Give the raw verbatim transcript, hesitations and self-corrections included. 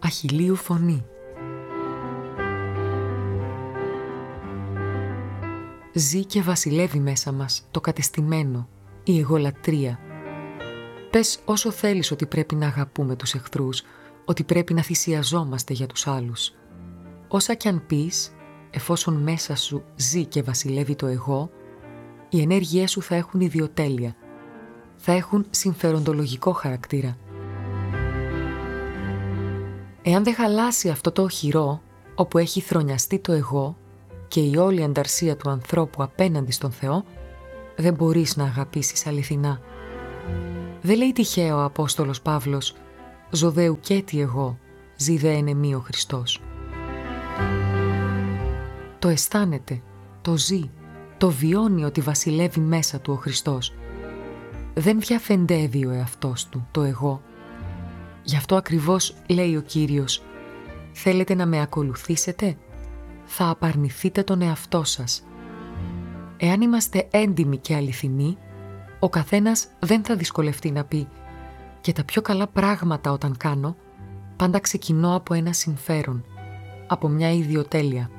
Αχιλλείου φωνή. Ζει και βασιλεύει μέσα μας το κατεστημένο, η εγωλατρεία. Πες όσο θέλεις ότι πρέπει να αγαπούμε τους εχθρούς, ότι πρέπει να θυσιαζόμαστε για τους άλλους. Όσα κι αν πεις, εφόσον μέσα σου ζει και βασιλεύει το εγώ, οι ενέργειές σου θα έχουν ιδιοτέλεια, θα έχουν συμφεροντολογικό χαρακτήρα. Εάν δεν χαλάσει αυτό το οχυρό, όπου έχει θρονιαστεί το εγώ και η όλη ανταρσία του ανθρώπου απέναντι στον Θεό, δεν μπορείς να αγαπήσεις αληθινά. Δεν λέει τυχαίο ο Απόστολος Παύλος «Ζωδαίου και τι εγώ, ζει δε εν εμεί ο Χριστός». Το αισθάνεται, το ζει, το βιώνει ότι βασιλεύει μέσα του ο Χριστός. Δεν διαφεντεύει ο εαυτός του, το εγώ. Γι' αυτό ακριβώς λέει ο Κύριος «Θέλετε να με ακολουθήσετε, θα απαρνηθείτε τον εαυτό σας». Εάν είμαστε έντιμοι και αληθινοί, ο καθένας δεν θα δυσκολευτεί να πει «Και τα πιο καλά πράγματα όταν κάνω, πάντα ξεκινώ από ένα συμφέρον, από μια ιδιοτέλεια».